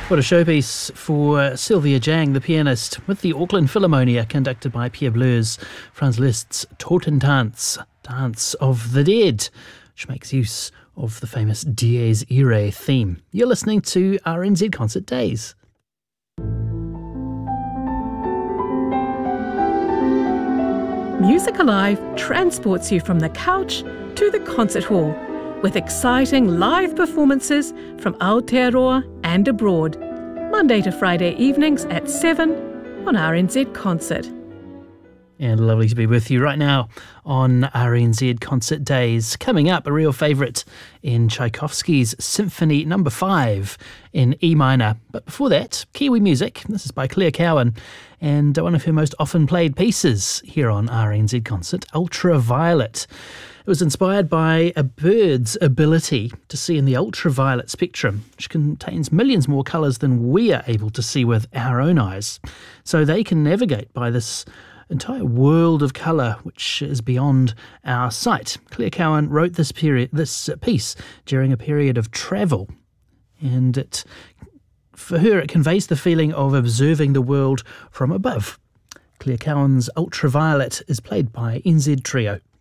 What a showpiece for Sylvia Jang, the pianist, with the Auckland Philharmonia, conducted by Pierre Bleur's Franz Liszt's Totentanz, Dance of the Dead, which makes use of the famous Dies Irae theme. You're listening to RNZ Concert Days. Music Alive transports you from the couch to the concert hall with exciting live performances from Aotearoa and abroad, Monday to Friday evenings at 7 on RNZ Concert. And lovely to be with you right now on RNZ Concert Days. Coming up, a real favourite in Tchaikovsky's Symphony No. 5 in E minor. But before that, Kiwi music. This is by Claire Cowan and one of her most often played pieces here on RNZ Concert, Ultraviolet. It was inspired by a bird's ability to see in the ultraviolet spectrum, which contains millions more colours than we are able to see with our own eyes. So they can navigate by this entire world of colour which is beyond our sight. Claire Cowan wrote this piece during a period of travel, and for her it conveys the feeling of observing the world from above. Claire Cowan's Ultraviolet is played by NZ Trio.